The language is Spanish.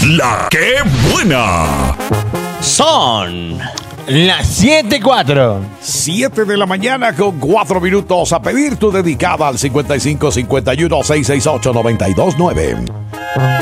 La que buena. Son las 7:04. 7 de la mañana con 4 minutos. A pedir tu dedicada al 55 51 668 929.